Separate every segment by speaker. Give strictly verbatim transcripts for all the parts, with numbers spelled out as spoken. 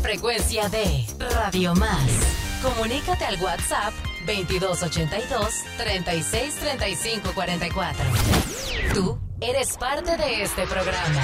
Speaker 1: frecuencia de Radio Más. Comunícate al WhatsApp veintidós ochenta y dos, treinta y seis, treinta y cinco, cuarenta y cuatro. Tú eres parte de este programa.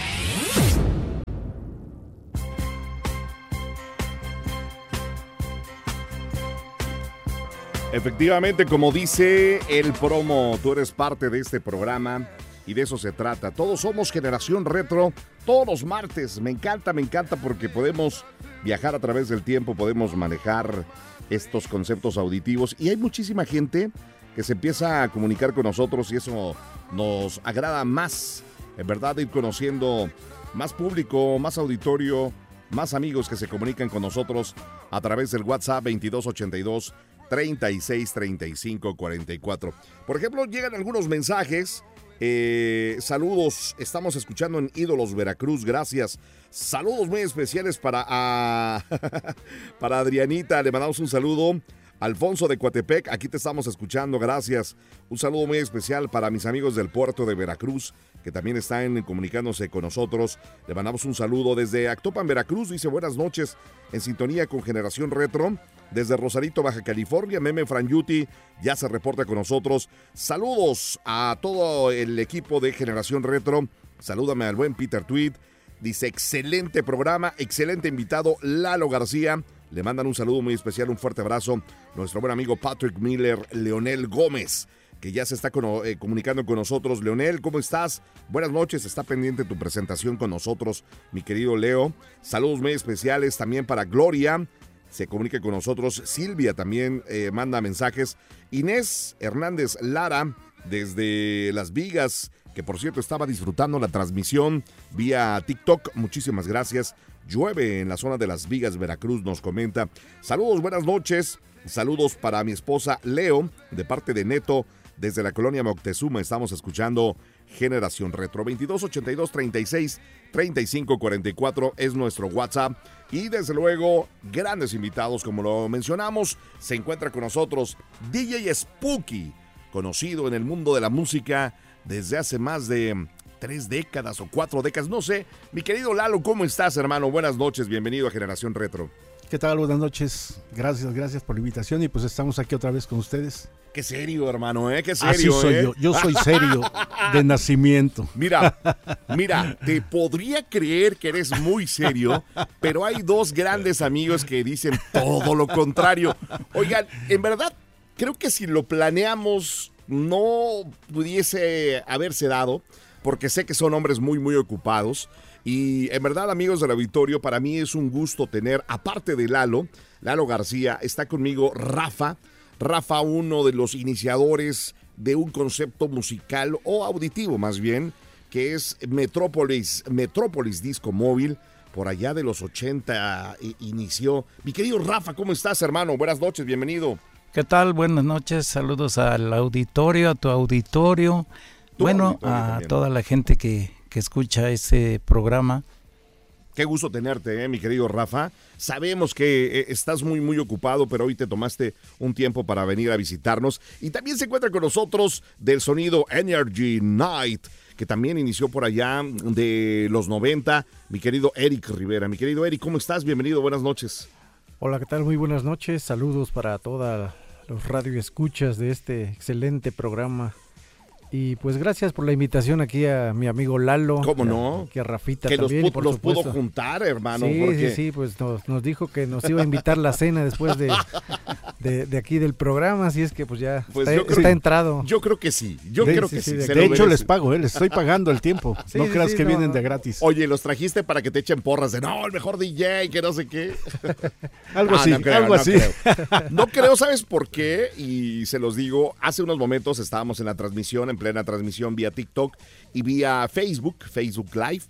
Speaker 2: Efectivamente, como dice el promo, tú eres parte de este programa y de eso se trata. Todos somos Generación Retro, todos los martes. Me encanta, me encanta porque podemos viajar a través del tiempo, podemos manejar estos conceptos auditivos y hay muchísima gente que se empieza a comunicar con nosotros y eso nos agrada más, en verdad, ir conociendo más público, más auditorio, más amigos que se comunican con nosotros a través del WhatsApp veintidós ochenta y dos, treinta y seis, treinta y cinco, cuarenta y cuatro. Por ejemplo, llegan algunos mensajes. Eh, saludos, estamos escuchando en Ídolos Veracruz, gracias. Saludos muy especiales para, uh, para Adrianita, le mandamos un saludo. Alfonso de Coatepec, aquí te estamos escuchando, gracias. Un saludo muy especial para mis amigos del puerto de Veracruz, que también están comunicándose con nosotros. Le mandamos un saludo desde Actopan, Veracruz, dice buenas noches, en sintonía con Generación Retro. Desde Rosarito, Baja California, Meme Franyuti ya se reporta con nosotros. Saludos a todo el equipo de Generación Retro. Salúdame al buen Peter Tweed. Dice, excelente programa, excelente invitado, Lalo García. Le mandan un saludo muy especial, un fuerte abrazo. Nuestro buen amigo Patrick Miller, Leonel Gómez, que ya se está con, eh, comunicando con nosotros. Leonel, ¿cómo estás? Buenas noches, está pendiente tu presentación con nosotros, mi querido Leo. Saludos muy especiales también para Gloria. Se comunica con nosotros. Silvia también eh, manda mensajes. Inés Hernández Lara, desde Las Vigas, que por cierto estaba disfrutando la transmisión vía TikTok. Muchísimas gracias. Llueve en la zona de Las Vigas, Veracruz, nos comenta. Saludos, buenas noches. Saludos para mi esposa Leo, de parte de Neto, desde la colonia Moctezuma. Estamos escuchando Generación Retro. veintidós ochenta y dos, treinta y seis, treinta y cinco, cuarenta y cuatro es nuestro WhatsApp. Y desde luego, grandes invitados, como lo mencionamos. Se encuentra con nosotros D J Spooky, conocido en el mundo de la música desde hace más de tres décadas o cuatro décadas, no sé. Mi querido Lalo, ¿cómo estás, hermano? Buenas noches, bienvenido a Generación Retro.
Speaker 3: ¿Qué tal? Buenas noches. Gracias, gracias por la invitación y pues estamos aquí otra vez con ustedes.
Speaker 2: Qué serio, hermano, ¿eh? Qué serio,
Speaker 3: Así soy
Speaker 2: ¿eh?
Speaker 3: yo. Yo soy serio de nacimiento.
Speaker 2: Mira, mira, te podría creer que eres muy serio, pero hay dos grandes amigos que dicen todo lo contrario. Oigan, en verdad, creo que si lo planeamos no pudiese haberse dado, porque sé que son hombres muy, muy ocupados. Y en verdad, amigos del auditorio, para mí es un gusto tener, aparte de Lalo, Lalo García, está conmigo Rafa. Rafa, uno de los iniciadores de un concepto musical o auditivo más bien, que es Metrópolis, Metrópolis Disco Móvil. Por allá de los ochenta inició. Mi querido Rafa, ¿cómo estás, hermano? Buenas noches, bienvenido.
Speaker 4: ¿Qué tal? Buenas noches, saludos al auditorio, a tu auditorio, tu bueno, auditorio a también. Toda la gente que, que escucha ese programa.
Speaker 2: Qué gusto tenerte, eh, mi querido Rafa. Sabemos que eh, estás muy, muy ocupado, pero hoy te tomaste un tiempo para venir a visitarnos. Y también se encuentra con nosotros del sonido Energy Night, que también inició por allá de los noventa, mi querido Eric Rivera. Mi querido Eric, ¿cómo estás? Bienvenido, buenas noches.
Speaker 5: Hola, ¿qué tal? Muy buenas noches. Saludos para todos los radioescuchas de este excelente programa. Y pues gracias por la invitación aquí a mi amigo Lalo.
Speaker 2: ¿Cómo no?
Speaker 5: Que a Rafita
Speaker 2: que
Speaker 5: también.
Speaker 2: Que los, los pudo juntar, hermano.
Speaker 5: Sí,
Speaker 2: porque...
Speaker 5: sí, sí, pues nos, nos dijo que nos iba a invitar la cena después de, de, de aquí del programa, así es que pues ya
Speaker 2: pues
Speaker 5: está,
Speaker 2: yo creo,
Speaker 5: está entrado.
Speaker 2: Yo creo que sí, yo
Speaker 3: de,
Speaker 2: creo
Speaker 3: sí,
Speaker 2: que sí.
Speaker 3: sí,
Speaker 2: sí.
Speaker 3: De, de hecho les pago, eh, les estoy pagando el tiempo. Sí, no sí, creas sí, que no, vienen no. de gratis.
Speaker 2: Oye, los trajiste para que te echen porras de no, el mejor D J, que no sé qué.
Speaker 3: algo
Speaker 2: ah,
Speaker 3: así,
Speaker 2: no creo,
Speaker 3: algo
Speaker 2: no
Speaker 3: así.
Speaker 2: Creo. No creo, ¿sabes por qué? Y se los digo, hace unos momentos estábamos en la transmisión, en plena transmisión vía TikTok y vía Facebook, Facebook Live,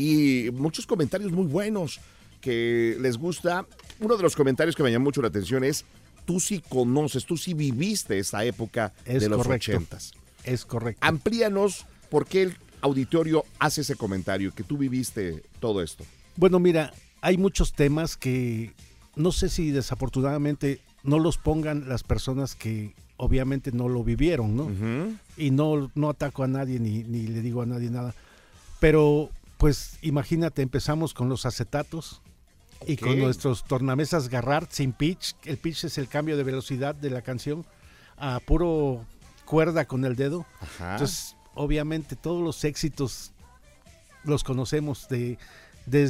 Speaker 2: y muchos comentarios muy buenos que les gusta. Uno de los comentarios que me llamó mucho la atención es, tú sí conoces, tú sí viviste esa época
Speaker 3: es
Speaker 2: de los
Speaker 3: correcto,
Speaker 2: ochentas.
Speaker 3: Es correcto.
Speaker 2: Amplíanos por qué el auditorio hace ese comentario, que tú viviste todo esto.
Speaker 3: Bueno, mira, hay muchos temas que no sé si desafortunadamente no los pongan las personas que obviamente no lo vivieron, ¿no? Uh-huh. Y no, no ataco a nadie ni, ni le digo a nadie nada. Pero, pues, imagínate, empezamos con los acetatos, Y con nuestros tornamesas Garrard sin pitch. El pitch es el cambio de velocidad de la canción a puro cuerda con el dedo.
Speaker 2: Ajá.
Speaker 3: Entonces, obviamente, todos los éxitos los conocemos de